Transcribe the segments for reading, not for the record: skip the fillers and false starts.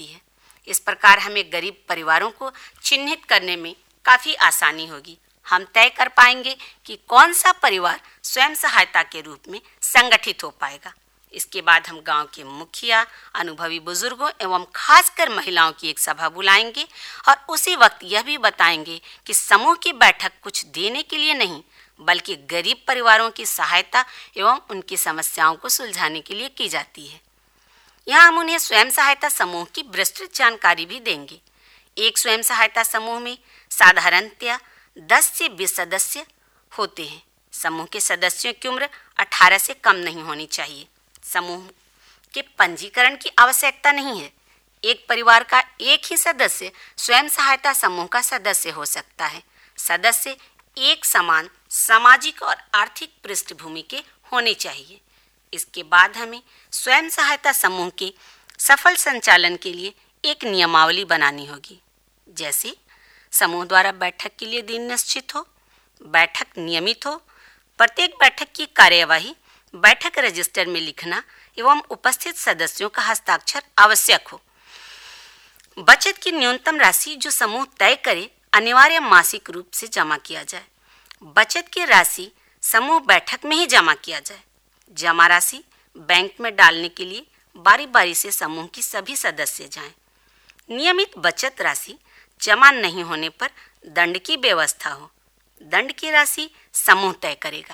सकती है। इस प्रकार हमें गरीब परिवारों को चिन्हित करने में काफ़ी आसानी होगी। हम तय कर पाएंगे कि कौन सा परिवार स्वयं सहायता के रूप में संगठित हो पाएगा। इसके बाद हम गांव के मुखिया, अनुभवी बुजुर्गों एवं खासकर महिलाओं की एक सभा बुलाएंगे और उसी वक्त यह भी बताएंगे कि समूह की बैठक कुछ देने के लिए नहीं, बल्कि गरीब परिवारों की सहायता एवं उनकी समस्याओं को सुलझाने के लिए की जाती है। यहाँ हम उन्हें स्वयं सहायता समूह की विस्तृत जानकारी भी देंगे। एक स्वयं सहायता समूह में साधारणतया 10 से 20 सदस्य होते हैं। समूह के सदस्यों की उम्र 18 से कम नहीं होनी चाहिए। समूह के पंजीकरण की आवश्यकता नहीं है। एक परिवार का एक ही सदस्य स्वयं सहायता समूह का सदस्य हो सकता है। सदस्य एक समान सामाजिक और आर्थिक पृष्ठभूमि के होने चाहिए। इसके बाद हमें स्वयं सहायता समूह के सफल संचालन के लिए एक नियमावली बनानी होगी। जैसे समूह द्वारा बैठक के लिए दिन निश्चित हो, बैठक नियमित हो, प्रत्येक बैठक की कार्यवाही बैठक रजिस्टर में लिखना एवं उपस्थित सदस्यों का हस्ताक्षर आवश्यक हो। बचत की न्यूनतम राशि जो समूह तय करे अनिवार्य मासिक रूप से जमा किया जाए। बचत की राशि समूह बैठक में ही जमा किया जाए। जमा राशि बैंक में डालने के लिए बारी बारी से समूह की सभी सदस्य जाएं। नियमित बचत राशि जमा नहीं होने पर दंड की व्यवस्था हो। दंड की राशि समूह तय करेगा।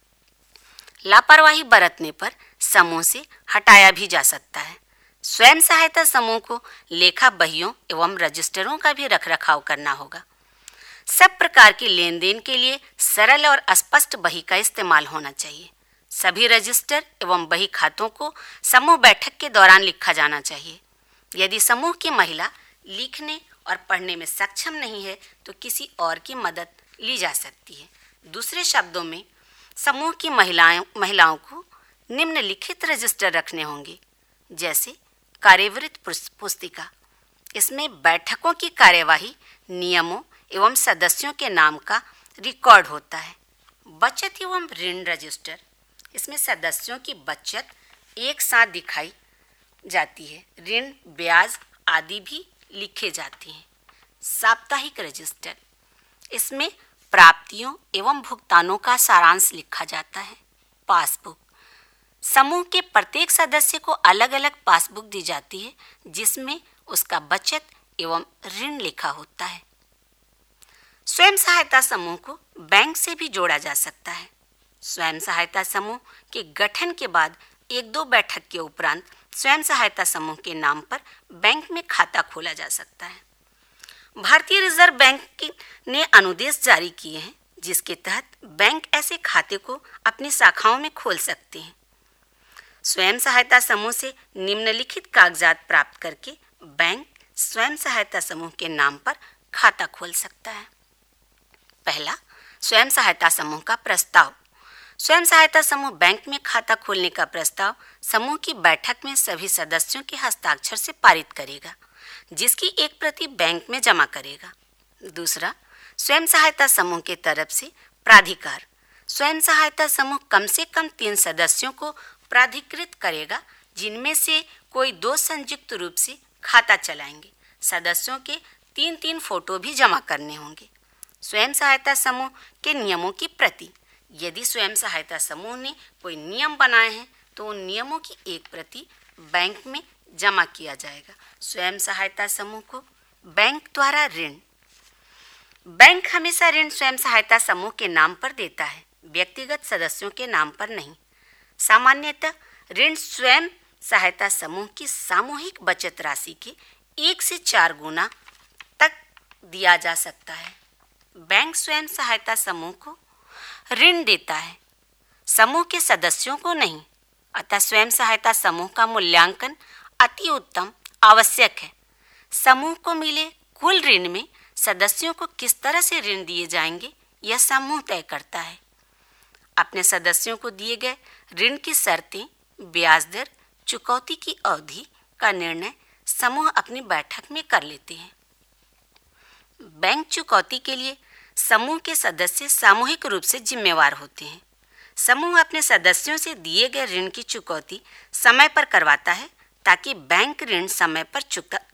लापरवाही बरतने पर समूह से हटाया भी जा सकता है। स्वयं सहायता समूह को लेखा बहियों एवं रजिस्टरों का भी रखरखाव करना होगा। सब प्रकार के लेन देन के लिए सरल और स्पष्ट बही का इस्तेमाल होना चाहिए। सभी रजिस्टर एवं बही खातों को समूह बैठक के दौरान लिखा जाना चाहिए। यदि समूह की महिला लिखने और पढ़ने में सक्षम नहीं है तो किसी और की मदद ली जा सकती है। दूसरे शब्दों में समूह की महिलाओं को निम्नलिखित रजिस्टर रखने होंगे। जैसे कार्यवृत्त पुस्तिका, इसमें बैठकों की कार्यवाही, नियमों एवं सदस्यों के नाम का रिकॉर्ड होता है। बचत एवं ऋण रजिस्टर, इसमें सदस्यों की बचत एक साथ दिखाई जाती है। ऋण, ब्याज आदि भी लिखे जाते हैं। साप्ताहिक रजिस्टर, इसमें प्राप्तियों एवं भुगतानों का सारांश लिखा जाता है। पासबुक, समूह के प्रत्येक सदस्य को अलग अलग पासबुक दी जाती है जिसमें उसका बचत एवं ऋण लिखा होता है। स्वयं सहायता समूह को बैंक से भी जोड़ा जा सकता है। स्वयं सहायता समूह के गठन के बाद 1-2 बैठक के उपरांत स्वयं सहायता समूह के नाम पर बैंक में खाता खोला जा सकता है। भारतीय रिजर्व बैंक ने अनुदेश जारी किए हैं जिसके तहत बैंक ऐसे खाते को अपनी शाखाओं में खोल सकते हैं। स्वयं सहायता समूह से निम्नलिखित कागजात प्राप्त करके बैंक स्वयं सहायता समूह के नाम पर खाता खोल सकता है। पहला, स्वयं सहायता समूह का प्रस्ताव। स्वयं सहायता समूह बैंक में खाता खोलने का प्रस्ताव समूह की बैठक में सभी सदस्यों के हस्ताक्षर से पारित करेगा, जिसकी एक प्रति बैंक में जमा करेगा। दूसरा, स्वयं सहायता समूह के तरफ से प्राधिकार। स्वयं सहायता समूह कम से कम 3 सदस्यों को प्राधिकृत करेगा, जिनमें से कोई 2 संयुक्त रूप से खाता चलाएंगे। सदस्यों के 3-3 फोटो भी जमा करने होंगे। स्वयं सहायता समूह के नियमों की प्रति। यदि स्वयं सहायता समूह ने कोई नियम बनाए हैं तो उन नियमों की एक प्रति बैंक में जमा किया जाएगा। स्वयं सहायता समूह को बैंक द्वारा ऋण। बैंक हमेशा ऋण स्वयं सहायता समूह के नाम पर देता है, व्यक्तिगत सदस्यों के नाम पर नहीं। सामान्यतः ऋण स्वयं सहायता समूह की सामूहिक बचत राशि के 1 से 4 गुना तक दिया जा सकता है। बैंक स्वयं सहायता समूह को ऋण देता है, समूह के सदस्यों को नहीं। अतः स्वयं सहायता समूह का मूल्यांकन अति उत्तम आवश्यक है। समूह को मिले कुल ऋण में सदस्यों को किस तरह से ऋण दिए जाएंगे, यह समूह तय करता है। अपने सदस्यों को दिए गए ऋण की शर्तें, ब्याज दर, चुकौती की अवधि का निर्णय समूह अपनी बैठक में कर लेते हैं। बैंक चुकौती के लिए समूह के सदस्य सामूहिक रूप से जिम्मेवार होते हैं। समूह अपने सदस्यों से दिए गए ऋण की चुकौती समय पर करवाता है ताकि बैंक ऋण समय पर